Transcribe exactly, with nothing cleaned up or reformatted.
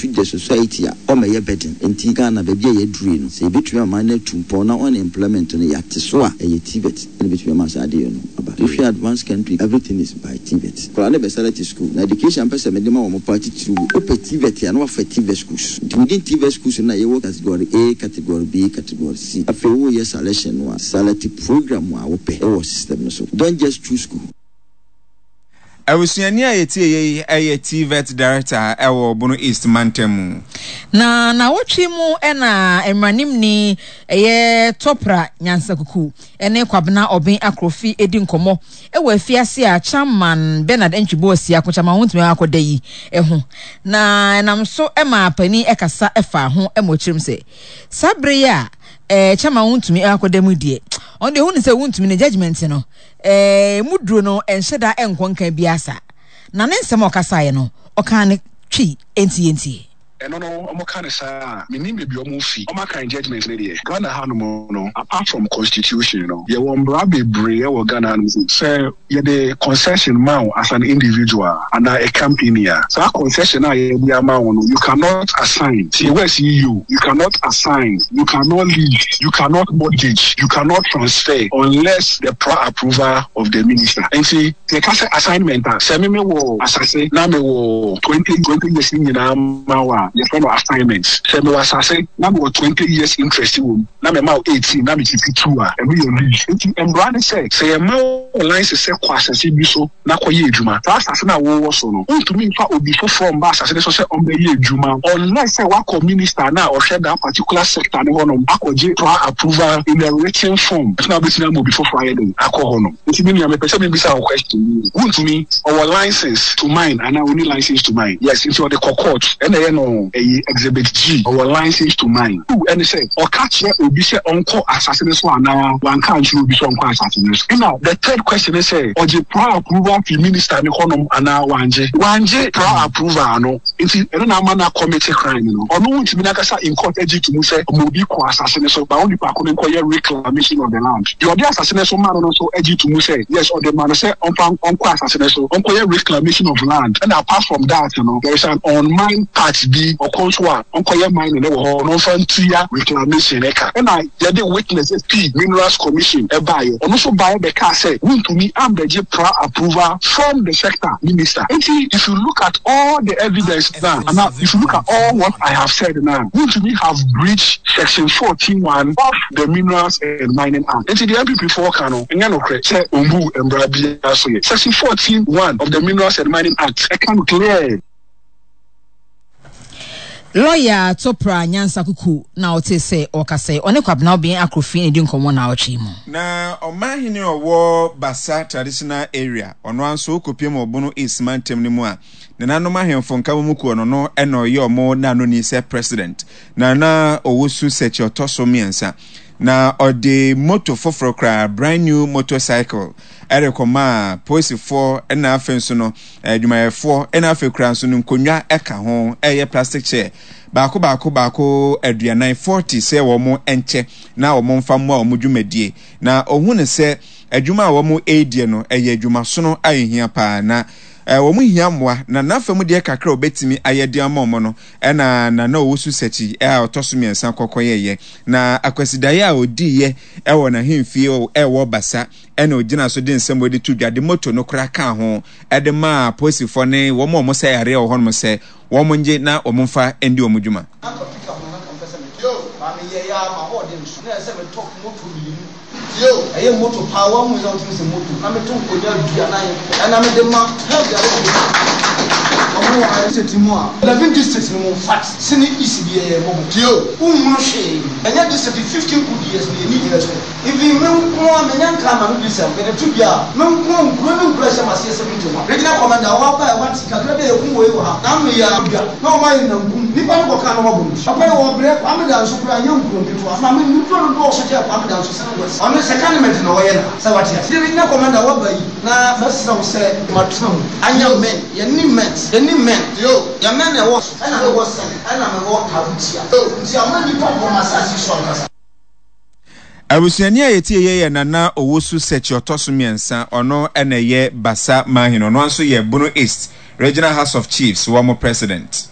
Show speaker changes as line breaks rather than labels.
to the society o me ye bedin enti Ghana ba bia ye dure no se betumi ama na tumpo na on employment no ya teso a ye tibet na betumi ama sa de no aba if you advanced country everything is by tibet for na be salary school na education person me dem a wo party through open tibet ya no for tibet schools within tibet schools na ye work category A category B category C afi wo ye selection no salary program wa wo pe e wo system no so don't just choose school.
Awusuani ayeti aye T V E T director ewo Bono East Mantemu
na na wotwe mu ena emranim ni eye Topra Nyansa Kuku ene Kwabena Obin Akrofi edi nkomo ewo afiase a chairman Bernard Entwibo asia ko chama wontumi akoda yi eho na nam so ema pani ekasa efa ho emochirim se sabre ya eh chama wontumi akoda mu die on de hu ni se wontumi ne judgment no eh muduro no enheda enkonka biasa na ne nsem okasa ye no oka ne twi enti enti
and no omo kan sa menim be bi omo fi omo kan judgment ne dey Ghana ha no no apart from constitution you know ye won bra be bre ye wo Ghana no say ye the concession man as an individual and a company so a concession na ye bi ama no you cannot assign see where see you you cannot assign you cannot leave you cannot mortgage you cannot transfer unless the prior approval of the minister and see the assignment say me me wo asase na me wo twenty twenty years ni na ma the kind of assignments. Say me was say now me twenty years interest in now me ma eighteen now me fifty-two ah and we read. Enti embrane say say ma online say kwasa say bi so na koye adwuma. That asase na wo so no. Untumi nfa obi fo from ba asase so say on be ye adwuma. Unless say wa minister na or share that particular sector ne hono akoje prior approval in a written form. Na be say na mo before Friday akọ hono. Enti me me person me be say question. Untumi our license to mine and I only license to mine. Yes, it's the court and they no a exhibit G or license to mine. Who and say or catch here will be say uncle assassin so now one can't you be so uncle assassin. Now the third question is say or the prior approval to minister ne honum ana wanje wanje prior approval no nti eno na man na commit crime no or no ntimi na kasa in court eji to mu say omobi ko assassin so ba only pa ko ne koye reclamation of the land. The other assassin so man no so eji to mu say yes or the man say uncle uncle assassin so uncle reclamation of land. And apart from that you know there is an on mine part B or control onkoye mine ne wo no fantia reclamation eka and I the witnesses P Minerals Commission e buy ono so buy the car say want to me am the prior approval from the sector minister. And see, if you look at all the evidence now and now if you look at all what I have said now want to me have breached section fourteen one of the Minerals and Mining Act. And see, the M P P four cano and no correct say umbu embrabia so section fourteen one of the Minerals and Mining Act I can clear.
Lawyer Topra Nyansa Kuku na ote se okase one Kwabena Obin Akrofi edi nkomo na ochi mu
na omahini owo Basa traditional area ono anso okopiem Bono East Mantem ni mu a na nanom ahemfo nka mu ku ono no ena oye omo na no ni se president na na owosu sechi otoso miensa na ode motor foforo kra brand new motorcycle erekoma police for ena afenso no adwumayefo ena afekra nso no nkonwa eka ho eye plastic chair baako baako baako aduanan forty se wo mo enche na wo mo mfa mo a mo dwumadie na ohun ne se adwuma a wo mo edie no eye adwuma so no ayehia pa na wo mu hia moa na nafam de kakra obetimi ayede amomo no na na na owosu sechi e a otoso miensa kokoyeye na akwasidaye a odiye e wo na hemfie e wo Basa e na ogina so de nsem odi tudwade moto no kra ka ho e de ma posifo ne wo mo mo se yare wo hono se wo mo nje na wo mfa endi wo mudwuma
yo aye moto power mu za utimi se moto na meto nkonya dua na ye na me de ma help ya omo wa se timo a eleven districts no mo fat sini isi bi ye mo yo umma she anya district fifteen good years ni ni years if we men ko a menya nka ma no district be to bia men ko ngro no ngro se ma se seventy one regional commander wa pa wa ti kakra be eku wo yo ha na me ya bia na o ma yin na ngum ni pa ko ka no mo akwa wo bre kwa me da so kura nya ngro bi to na me ni pro no so je kwa me da so se na secondment no way na sawatia si regional commander wa bayi na masisa wo se matram anya men ye ni men ye ni men yo ya men e wo ana me wo se ana me wo tabutia nti amani pa ko masasi so nkasa
Abusuani ayeti ye na na owosu sechi otoso miensa ono ena ye Basa mahino no anso ye Bono East Regional House of Chiefs wo mo president